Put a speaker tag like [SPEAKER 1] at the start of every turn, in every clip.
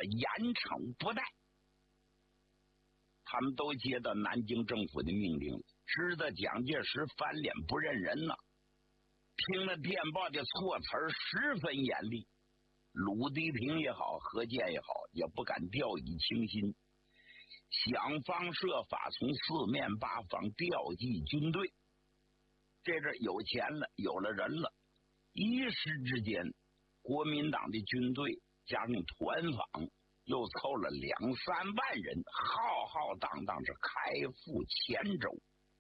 [SPEAKER 1] 严惩不贷。他们都接到南京政府的命令了，知道蒋介石翻脸不认人呢。听了电报的措辞十分严厉，鲁涤平也好，何键也好，也不敢掉以轻心，想方设法从四面八方调集军队。这阵有钱了，有了人了，一时之间，国民党的军队加上团坊，又凑了2、3万人，浩浩荡荡是开赴黔州。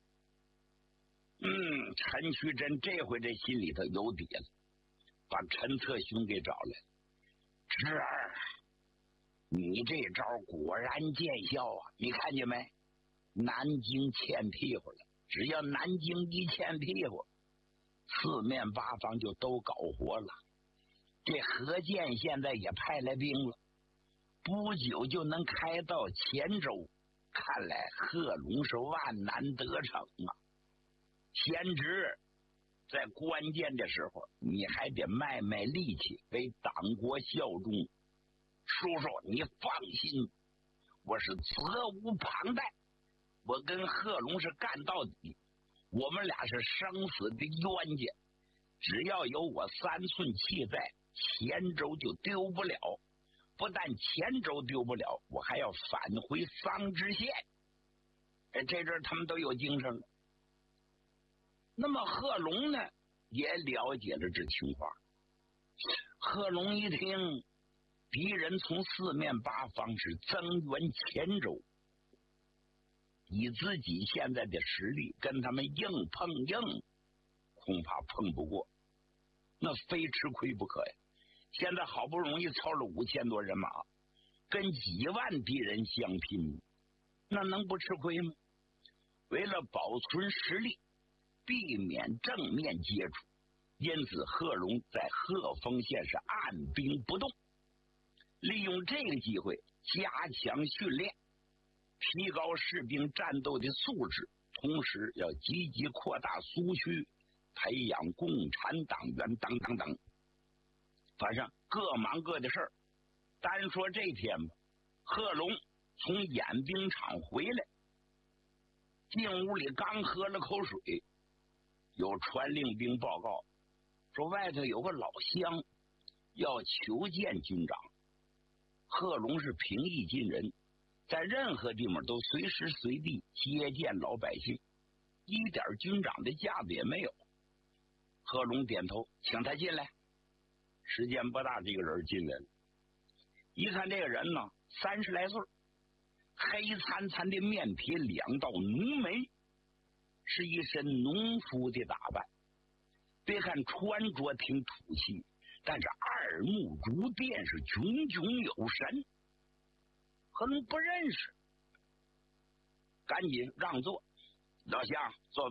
[SPEAKER 1] 陈渠珍这回这心里头有底了，把陈策勋给找来。侄儿，你这招果然见效啊！你看见没？南京欠屁股了，只要南京一欠屁股，四面八方就都搞活了。这何键现在也派来兵了，不久就能开到黔州，看来贺龙是万难得逞啊！贤侄，在关键的时候，你还得卖卖力气，为党国效忠。叔叔，你放心，我是责无旁贷。我跟贺龙是干到底，我们俩是生死的冤家。只要有我3寸气在，黔州就丢不了。不但黔州丢不了，我还要返回桑植县。这阵他们都有精神了。那么贺龙呢，也了解了这情况。贺龙一听，敌人从四面八方是增援黔州，以自己现在的实力跟他们硬碰硬，恐怕碰不过，那非吃亏不可呀。现在好不容易凑了5000多人马，跟几万敌人相拼，那能不吃亏吗？为了保存实力，避免正面接触，因此贺龙在鹤峰县是按兵不动，利用这个机会加强训练，提高士兵战斗的素质，同时要积极扩大苏区，培养共产党员等等等。反正各忙各的事儿。单说这天吧，贺龙从演兵场回来，进屋里刚喝了口水，有传令兵报告说外头有个老乡要求见军长。贺龙是平易近人，在任何地方都随时随地接见老百姓，一点军长的架子也没有。贺龙点头，请他进来。时间不大，这个人进来了。一看这个人呢，30来岁，黑灿灿的面皮，2道浓眉，是一身农夫的打扮。别看穿着挺土气，但是耳目如电，是炯炯有神。可能不认识，赶紧让座。老乡，坐。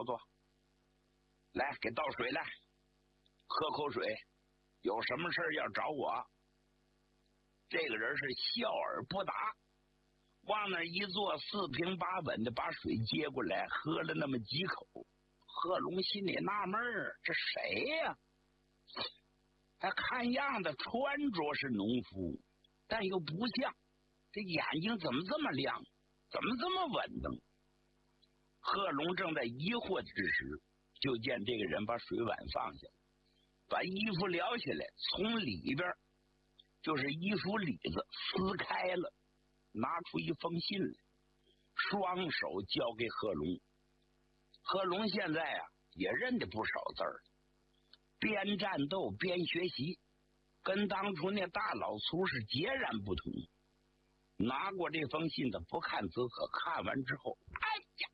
[SPEAKER 1] 来，给倒水来，喝口水。有什么事要找我？这个人是笑而不答，往那一坐，四平八稳的把水接过来，喝了那么几口。贺龙心里纳闷儿，这谁呀？他看样子穿着是农夫，但又不像，这眼睛怎么这么亮，怎么这么稳当？贺龙正在疑惑之时，就见这个人把水碗放下，把衣服撩起来，从里边就是衣服里子撕开了，拿出一封信来，双手交给贺龙。贺龙现在也认得不少字儿，边战斗边学习，跟当初那大老粗是截然不同。拿过这封信的不看则可，看完之后，哎呀，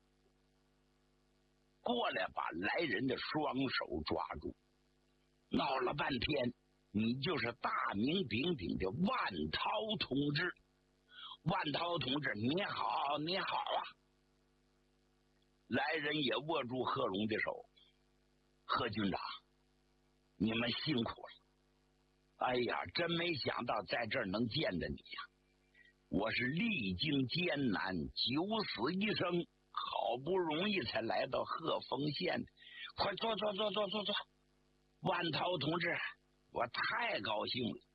[SPEAKER 1] 过来把来人的双手抓住。闹了半天，你就是大名鼎鼎的万涛同志。万涛同志，你好，你好啊！来人也握住贺龙的手。贺军长，你们辛苦了。哎呀，真没想到在这儿能见着你呀！我是历经艰难，九死一生，好不容易才来到鹤峰县的。快坐。万涛同志，我太高兴了。